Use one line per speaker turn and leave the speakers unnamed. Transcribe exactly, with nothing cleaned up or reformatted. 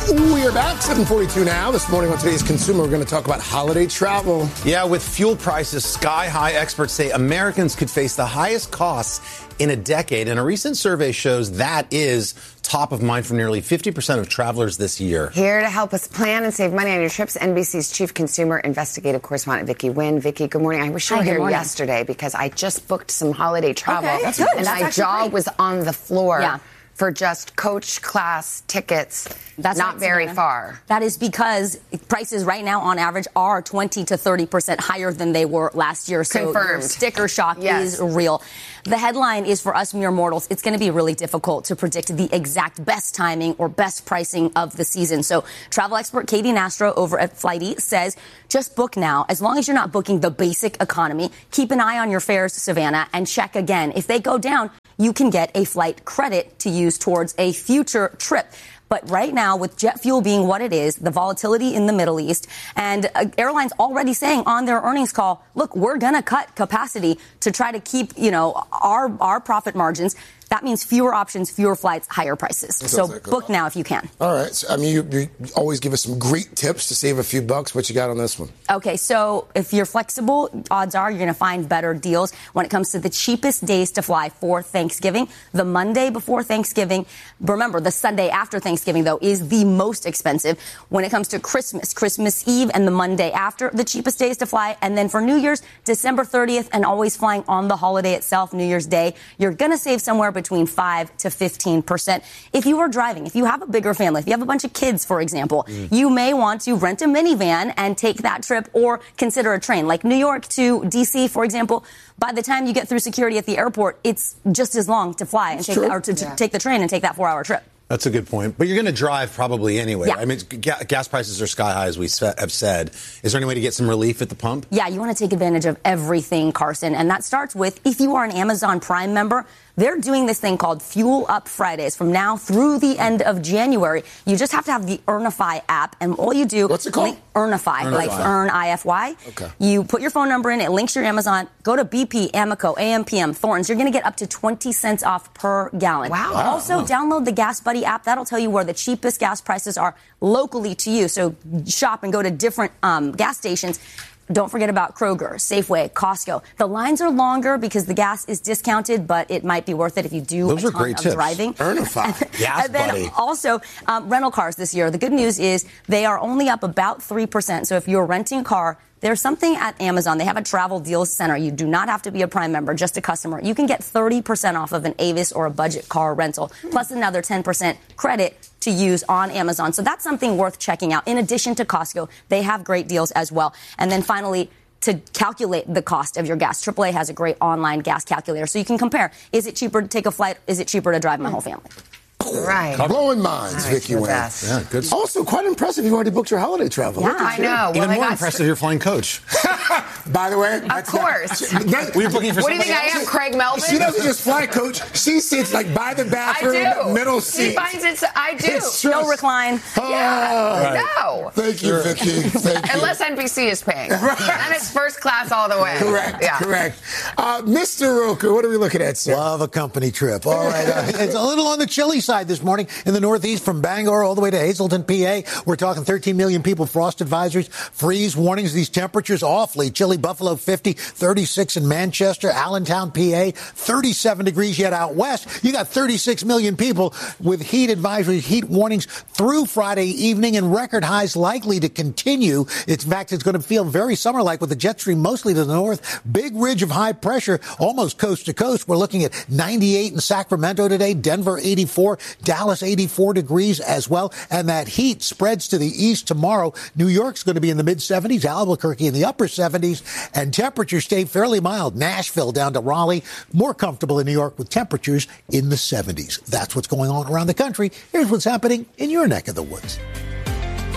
We are back, seven forty-two now. This morning on Today's Consumer, we're going to talk about holiday travel.
Yeah, with fuel prices sky high, experts say Americans could face the highest costs in a decade. And a recent survey shows that is top of mind for nearly fifty percent of travelers this year.
Here to help us plan and save money on your trips, N B C's chief consumer investigative correspondent, Vicki Nguyen. Vicki, good morning. I wish you were here morning. yesterday because I just booked some holiday travel.
Okay, that's good.
And
That's
my jaw
great.
was on the floor.
Yeah.
For just coach class tickets,
That's
not
right,
very
Savannah.
far.
That is because prices right now on average are twenty to thirty percent higher than they were last year. So
Confirmed.
your sticker shock
Yes.
is real. The headline is for us mere mortals, it's going to be really difficult to predict the exact best timing or best pricing of the season. So travel expert Katie Nastro over at Flighty says just book now. As long as you're not booking the basic economy, keep an eye on your fares, Savannah, and check again. If they go down, you can get a flight credit to use towards a future trip. But right now, with jet fuel being what it is, the volatility in the Middle East, and uh, airlines already saying on their earnings call, look, we're going to cut capacity to try to keep, you know, our our profit margins. That means fewer options, fewer flights, higher prices. So
like a-
book now if you can.
All right. So, I mean, you, you always give us some great tips to save a few bucks. What you got on this one?
Okay, so if you're flexible, odds are you're going to find better deals when it comes to the cheapest days to fly for Thanksgiving. The Monday before Thanksgiving, remember, the Sunday after Thanksgiving, though, is the most expensive. When it comes to Christmas, Christmas Eve and the Monday after, the cheapest days to fly. And then for New Year's, December thirtieth, and always flying on the holiday itself, New Year's Day, you're going to save somewhere between five to fifteen percent. If you are driving, if you have a bigger family, if you have a bunch of kids, for example, mm. you may want to rent a minivan and take that trip or consider a train. Like New York to D C, for example, by the time you get through security at the airport, it's just as long to fly and take, or to,
yeah.
to take the train and take that four-hour trip.
That's a good point. But you're going to drive probably anyway.
Yeah.
I mean, ga- gas prices are sky high, as we sa- have said. Is there any way to get some relief at the pump?
Yeah, you want to take advantage of everything, Carson. And that starts with, if you are an Amazon Prime member, they're doing this thing called Fuel Up Fridays from now through the end of January. You just have to have the Earnify app, and all you do...
What's it called?
Link, Earnify,
Earnify.
like Earn I F Y.
Okay.
You put your phone number in, it links your Amazon, go to B P, Amoco, A M P M, Thorntons. You're going to get up to twenty cents off per gallon.
Wow.
Also,
Wow.
download the Gas Buddy app. That'll tell you where the cheapest gas prices are locally to you. So shop and go to different um, gas stations. Don't forget about Kroger, Safeway, Costco. The lines are longer because the gas is discounted, but it might be worth it if you do
Those
a
are
ton
great
of
tips.
driving.
Earnify.
Gas
And then
Buddy.
also, um, rental cars this year. The good news is they are only up about three percent. So if you're renting a car, there's something at Amazon. They have a travel deals center. You do not have to be a Prime member, just a customer. You can get thirty percent off of an Avis or a budget car rental, plus another ten percent credit to use on Amazon. So that's something worth checking out. In addition to Costco, they have great deals as well. And then finally, to calculate the cost of your gas, triple A has a great online gas calculator. So you can compare. Is it cheaper to take a flight? Is it cheaper to drive my whole family?
Right.
Blowing minds,
Nice,
Vicki
the
Nguyen.
best.
Yeah, good.
Also, quite impressive. You've already booked your holiday travel.
Yeah.
Look at
I
you.
know.
Even
Well, I
more
got
impressive, you're flying coach.
By the way,
Of course.
Were you booking for
What do you
somebody
think I
else?
am, Craig Melvin?
She doesn't just fly, coach. She sits like by the
I
bathroom,
do.
middle
She
seat.
finds it. I do.
It's
No
just-
recline.
Yeah.
Right.
No.
Thank you, Vicki. Thank you.
Unless N B C is paying. Then it's first class all the way.
Correct,
Yeah.
correct. Uh, Mister Roker, what are we looking at, sir?
Love a company trip. All right. Uh, it's a little on the chilly side this morning in the Northeast from Bangor all the way to Hazleton, P A. We're talking thirteen million people, frost advisories, freeze warnings. These temperatures awfully chilly. Buffalo fifty, thirty-six in Manchester, Allentown, P A, thirty-seven degrees yet out west. You got thirty-six million people with heat advisories, heat warnings through Friday evening, and record highs likely to continue. It's, in fact, it's going to feel very summer-like with the jet stream mostly to the north. Big ridge of high pressure, almost coast to coast. We're looking at ninety-eight in Sacramento today, Denver eighty-four, Dallas eighty-four degrees as well. And that heat spreads to the east tomorrow. New York's going to be in the mid seventies, Albuquerque in the upper seventies, and temperatures stay fairly mild. Nashville down to Raleigh, more comfortable in New York with temperatures in the seventies. That's what's going on around the country. Here's what's happening in your neck of the woods.